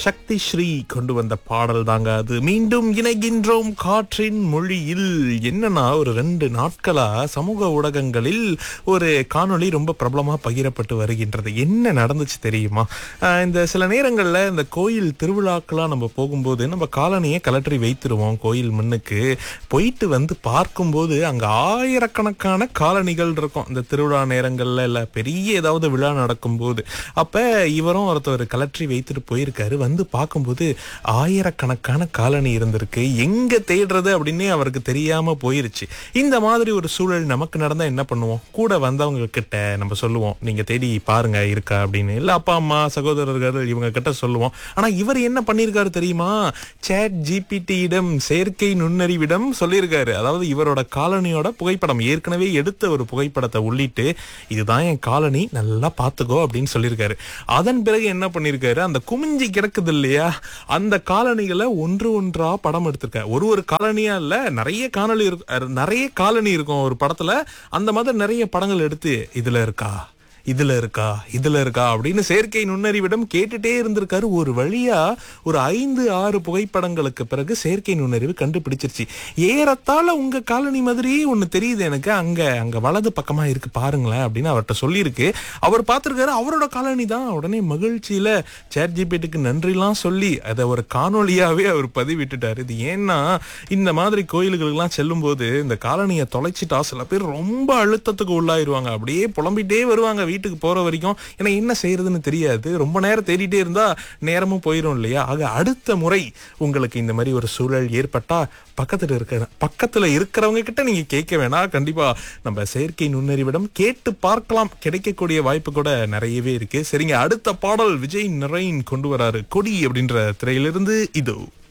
சக்தி ஸ்ரீ கொண்டு வந்த பாடல் தாங்க அது. மீண்டும் இணைகின்றோம் காற்றின் மொழியில். என்னன்னா, ஒரு 2 நாட்களா சமூக ஊடகங்களில் ஒரு காணொளி ரொம்ப பிரபலமா பகிரப்பட்டு வருகின்றது. என்ன நடந்துச்சு தெரியுமா? இந்த சில நேரங்கள்ல இந்த கோயில் திருவிழாக்கெல்லாம் நம்ம போகும்போது நம்ம காலணியை கலற்றி வைத்திருவோம் கோயில் முன்னுக்கு. போயிட்டு வந்து பார்க்கும்போது அங்க ஆயிரக்கணக்கான காலணிகள் இருக்கும் இந்த திருவிழா நேரங்கள்ல, இல்ல பெரிய ஏதாவது விழா நடக்கும்போது. அப்ப இவரும் ஒருத்தர் கலற்றி வைத்துட்டு போயிருக்காரு. வந்து பார்க்கும்போது ஆயிரக்கணக்கான காலனி இருந்திருக்கு. எங்க தேடுறது அப்படின்னே அவருக்கு தெரியாம போயிருச்சு. இந்த மாதிரி ஒரு சூழல் நமக்கு நடந்தா என்ன பண்ணுவோம்? கூட வந்தவங்க கிட்ட நம்ம சொல்லுவோம், நீங்க தேடி பாருங்க இருக்கா அப்படின்னு. இல்ல அப்பா அம்மா சகோதரர்கள் இவங்க கிட்ட சொல்லுவோம். ஆனா இவர் என்ன பண்ணிருக்காரு தெரியுமா? சாட் ஜிபிடியிடம், செயற்கை நுண்ணறிவிடம் சொல்லியிருக்காரு. அதாவது இவரோட காலனியோட புகைப்படம், ஏற்கனவே எடுத்த ஒரு புகைப்படத்தை உள்ளிட்டு, இதுதான் என் காலனி, நல்லா பாத்துக்கோ அப்படின்னு சொல்லியிருக்காரு. அதன் பிறகு என்ன பண்ணிருக்காரு, அந்த குமிஞ்சி கிடக்குது இல்லையா, அந்த காலனிகளை ஒன்று ஒன்றா படம் எடுத்திருக்காரு. ஒரு காலனியா இல்ல, நிறைய காலனி இருக்கும் ஒரு படத்துல. அந்த மாதிரி நிறைய படங்கள் எடுத்து இதுல இருக்கா, இதுல இருக்கா, இதுல இருக்கா அப்படின்னு செயற்கை நுண்ணறிவிடம் கேட்டுட்டே இருந்திருக்காரு. ஒரு வழியா ஒரு 5-6 புகைப்படங்களுக்கு பிறகு செயற்கை நுண்ணறிவு கண்டுபிடிச்சிருச்சு. ஏறத்தாழ உங்க காலனி மாதிரி ஒண்ணு தெரியுது எனக்கு, அங்க வலது பக்கமா இருக்கு பாருங்களேன் அப்படின்னு அவர்கிட்ட சொல்லியிருக்கு. அவர் பார்த்திருக்காரு, அவரோட காலனி தான். உடனே மகிழ்ச்சியில சாட் ஜிபிடிக்கு நன்றிலாம் சொல்லி அதை ஒரு காணொலியாவே அவர் பதிவிட்டுட்டாரு. இது ஏன்னா, இந்த மாதிரி கோயில்களுக்கெல்லாம் செல்லும் போது இந்த காலனியை தொலைச்சிட்டா சில பேர் ரொம்ப அழுத்தத்துக்கு உள்ளாயிருவாங்க. அப்படியே புலம்பிட்டே வருவாங்க வீட்டுக்கு போற வரைக்கும். ஏன்னா என்ன செய்யறதுன்னு தெரியாது. ரொம்ப நேரம் தேடிட்டே இருந்தா நேரமும் போயிடும் இல்லையா? ஆக அடுத்த முறை உங்களுக்கு இந்த மாதிரி ஒரு சூழல் ஏற்பட்டா பக்கத்துல இருக்கிறவங்க கிட்ட நீங்க கேட்க வேணாம். கண்டிப்பா நம்ம செயற்கை நுண்ணறிவிடம் கேட்டு பார்க்கலாம். கிடைக்கக்கூடிய வாய்ப்பு கூட நிறையவே இருக்கு. சரிங்க, அடுத்த பாடல் விஜய் நரேன் கொண்டு வராரு. கொடி அப்படின்ற திரையிலிருந்து இதோ.